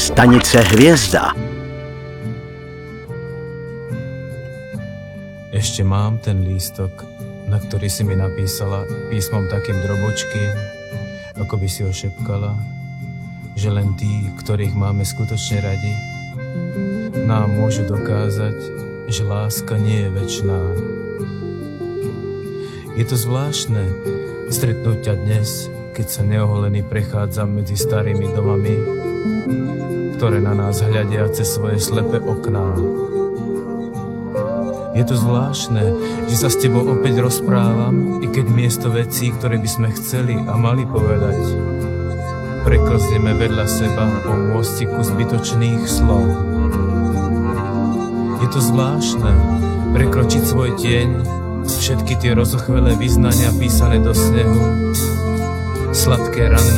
Stanice Hviezda. Ešte mám ten lístok, na ktorý si mi napísala písmom takým drobočkým, ako by si ho šepkala, že len tí, ktorých máme skutočne radi, nám môžu dokázať, že láska nie je večná. Je to zvláštne stretnúť ťa dnes, keď sa neoholený prechádzam medzi starými domami, ktoré na nás hľadia cez svoje slepé okná. Je to zvláštne, že sa s tebou opäť rozprávam, i keď miesto vecí, ktoré by sme chceli a mali povedať, preklzneme vedľa seba po môstiku zbytočných slov. Je to zvláštne prekročiť svoj tieň, všetky tie rozochvelé vyznania písané do snehu, sladké ranné